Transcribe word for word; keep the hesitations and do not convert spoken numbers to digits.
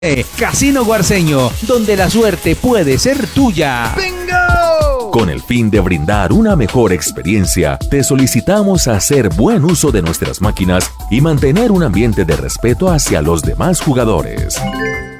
Casino Guarceño, donde la suerte puede ser tuya. ¡Bingo! Con el fin de brindar una mejor experiencia, te solicitamos hacer buen uso de nuestras máquinas y mantener un ambiente de respeto hacia los demás jugadores.